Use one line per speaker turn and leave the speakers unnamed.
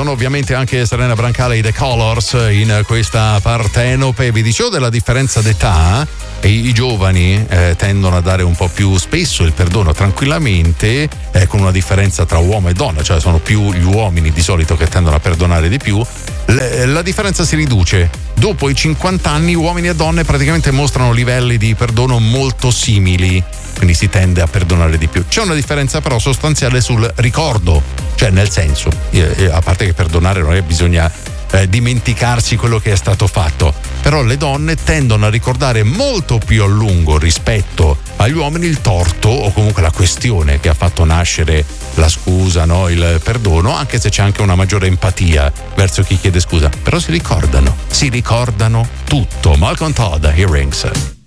sono ovviamente anche Serena Brancale e The Colors in questa Partenope. Vi dicevo della differenza d'età. I giovani tendono a dare un po' più spesso il perdono tranquillamente, con una differenza tra uomo e donna, cioè sono più gli uomini di solito che tendono a perdonare di più. La differenza si riduce. Dopo i 50 anni uomini e donne praticamente mostrano livelli di perdono molto simili, quindi si tende a perdonare di più. C'è una differenza però sostanziale sul ricordo, cioè nel senso, a parte che perdonare non è bisogna dimenticarsi quello che è stato fatto, però le donne tendono a ricordare molto più a lungo rispetto agli uomini il torto o comunque la questione che ha fatto nascere la scusa, no? Il perdono, anche se c'è anche una maggiore empatia verso chi chiede scusa, però si ricordano tutto. Malcolm Todd, Earrings.